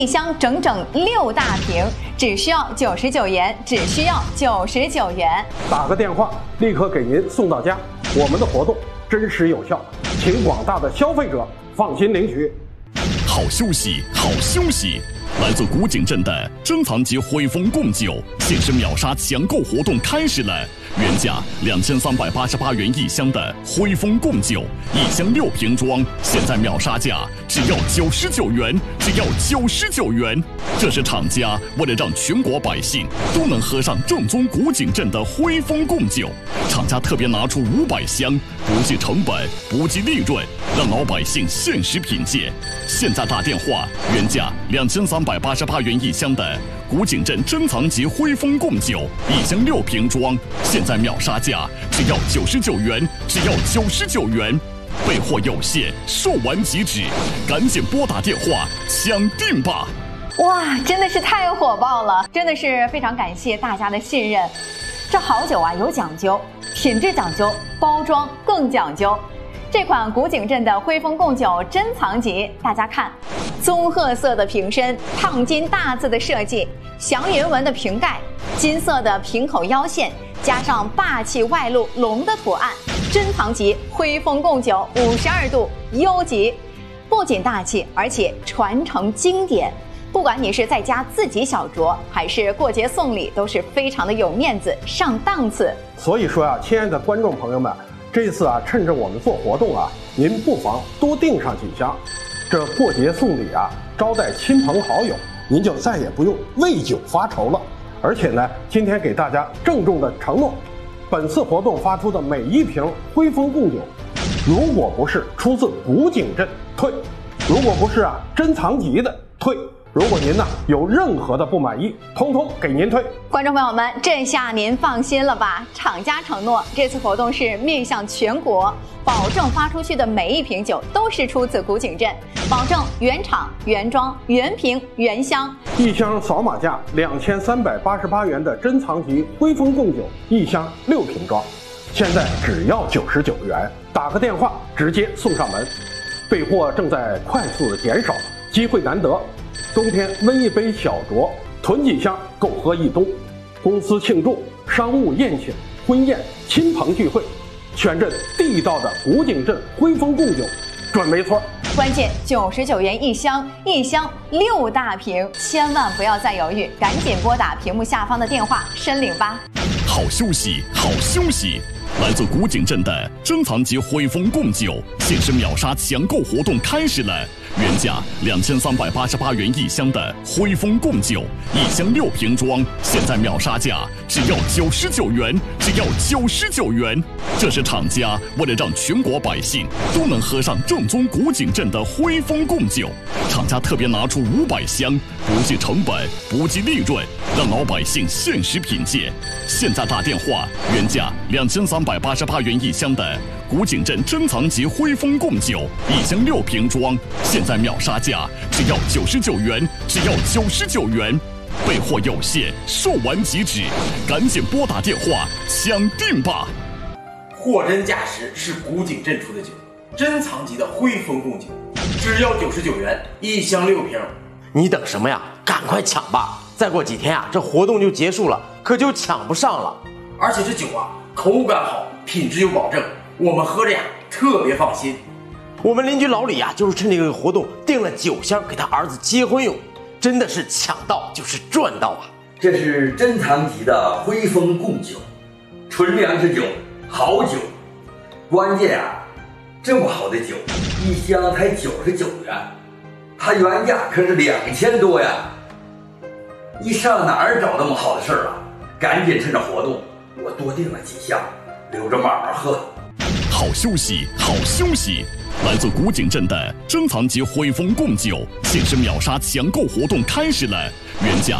一箱整整6大瓶，只需要99元，只需要99元。 打个电话，立刻给您送到家。我们的活动真实有效，请广大的消费者放心领取。 好休息，好休息！来自古井镇的珍藏级汇丰贡酒限时秒杀抢购活动开始了，原价2388元一箱的汇丰贡酒，一箱6瓶装，现在秒杀价只要99元，只要99元。这是厂家为了让全国百姓都能喝上正宗古井镇的汇丰贡酒，厂家特别拿出500箱，不计成本，不计利润，让老百姓限时品鉴。现在打电话，原价2388元一箱的古井镇珍藏级汇丰贡酒，一箱6瓶装，现在秒杀价只要99元，只要99元。备货有限，售完即止，赶紧拨打电话抢订吧！ 哇，真的是太火爆了，真的是非常感谢大家的信任。这好酒啊有讲究，品质讲究，包装更讲究。这款古井镇的汇丰贡酒珍藏级，大家看，棕褐色的瓶身，烫金大字的设计，祥云纹的瓶盖，金色的瓶口腰线，加上霸气外露龙的图案，珍藏级汇丰贡酒52度优级，不仅大气，而且传承经典。不管你是在家自己小酌，还是过节送礼，都是非常的有面子，上档次。 所以说啊，亲爱的观众朋友们，这次啊，趁着我们做活动啊，您不妨多订上几箱。这过节送礼啊，招待亲朋好友，您就再也不用为酒发愁了。而且呢，今天给大家郑重的承诺，本次活动发出的每一瓶汇丰贡酒，如果不是出自古井镇退，如果不是珍藏级的退。如果您有任何的不满意，通通给您退。 观众朋友们，这下您放心了吧？厂家承诺这次活动是面向全国，保证发出去的每一瓶酒都是出自古井镇，保证原厂原装原瓶原箱。 一箱扫码价2388元的珍藏级汇丰贡酒，一箱6瓶装，现在只要99元，打个电话直接送上门。备货正在快速的减少，机会难得。冬天温一杯小酌，囤几箱够喝一冬。公司庆祝、商务宴请、婚宴、亲朋聚会，选这地道的古井镇汇丰贡酒，准没错。 关键99元一箱，一箱6大瓶，千万不要再犹豫，赶紧拨打屏幕下方的电话申领吧。 好休息，好休息！来自古井镇的珍藏级汇丰贡酒限时秒杀抢购活动开始了，原价2388元一箱的汇丰贡酒，一箱6瓶装，现在秒杀价只要99元，只要99元。这是厂家为了让全国百姓都能喝上正宗古井镇的汇丰贡酒，厂家特别拿出500箱，不计成本，不计利润，让老百姓限时品鉴。现在打电话，原价2388元一箱的古井镇珍藏级汇丰贡酒，一箱6瓶装，现在秒杀价只要99元，只要99元。备货有限，售完即止，赶紧拨打电话抢订吧！ 货真价实是古井镇出的酒，珍藏级的汇丰贡酒，只要99元，一箱6瓶。 你等什么呀？赶快抢吧！再过几天这活动就结束了，可就抢不上了。 而且这酒口感好，品质有保证，我们喝着特别放心。 我们邻居老李就是趁这个活动订了9箱给他儿子结婚用，真的是抢到就是赚到啊！ 这是珍藏级的汇丰贡酒，纯粮食酒，好酒。关键这么好的酒，一箱才99元，它原价可是2000多呀！你上哪儿找那么好的事啊？赶紧趁着活动，我多订了几箱，留着慢慢喝。 好休息，好休息！来自古井镇的珍藏级汇丰贡酒限时秒杀抢购活动开始了，原价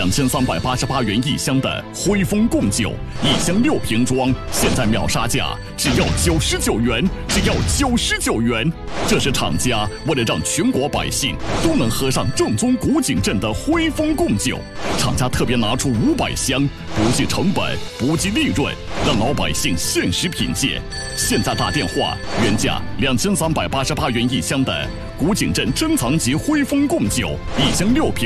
2388元一箱的汇丰贡酒，一箱6瓶装，现在秒杀价只要99元，只要99元。这是厂家为了让全国百姓都能喝上正宗古井镇的汇丰贡酒，厂家特别拿出500箱，不计成本，不计利润，让老百姓限时品鉴。现在打电话，原价2388 2388元一箱的古井镇珍藏级徽丰贡酒，一箱6瓶。